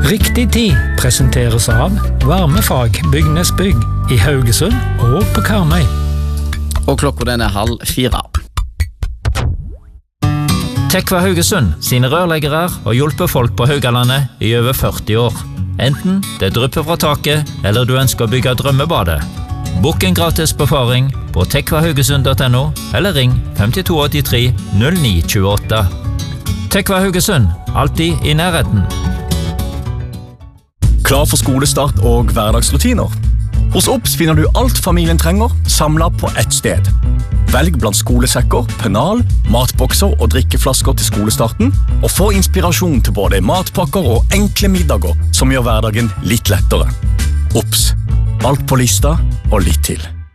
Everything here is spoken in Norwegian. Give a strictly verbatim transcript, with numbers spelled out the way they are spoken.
Riktig tid presenteres av Varmefag Bygnesbygg i Haugesund og på Karmøy. Og klokka den er halv fire. Tekva Haugesund sine rørleggere har hjulpet folk på Haugalandet i over førti år. Enten det drypper fra taket, eller du ønsker å bygge drømmebadet. Bokk en gratis befaring på tekvahaugesund punktum no, eller ring fem to åtte tre null ni to åtte. Tekva Haugesund, alltid i nærheten. Klar for skolestart og hverdagsrutiner? Hos Obs finner du alt familien trenger, samlet på ett sted. Velg blant skolesekker, pennal, matbokser og drikkeflasker til skolestarten, og få inspirasjon til både matpakker og enkle middager som gjør hverdagen litt lettere. Obs! Alt på lista og litt til.